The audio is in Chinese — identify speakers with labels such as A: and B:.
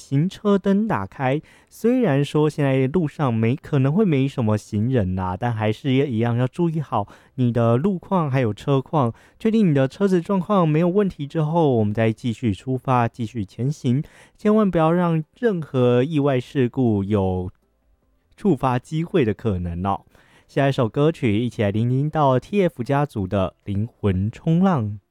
A: 行车灯打开。虽然说现在路上可能会没什么行人啦，但还是一样要注意好你的路况还有车况，确定你的车子状况没有问题之后，我们再继续出发，继续前行。千万不要让任何意外事故有触发机会的可能哦。下一首歌曲，一起来聆听到 TF 家族的《灵魂冲浪》。